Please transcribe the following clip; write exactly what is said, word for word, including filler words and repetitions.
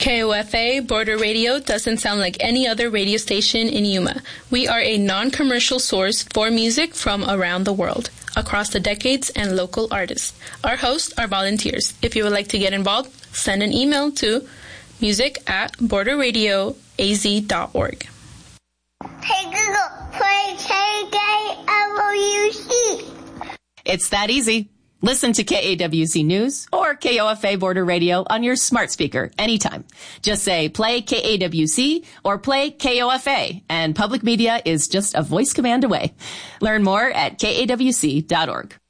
K O F A Border Radio doesn't sound like any other radio station in Yuma. We are a non-commercial source for music from around the world, across the decades and local artists. Our hosts are volunteers. If you would like to get involved, send an email to music at border radio a z dot org. Hey Google, play K W C. It's that easy. Listen to K A W C News or K O F A Border Radio on your smart speaker anytime. Just say play K A W C or play K O F A, and public media is just a voice command away. Learn more at K A W C dot org.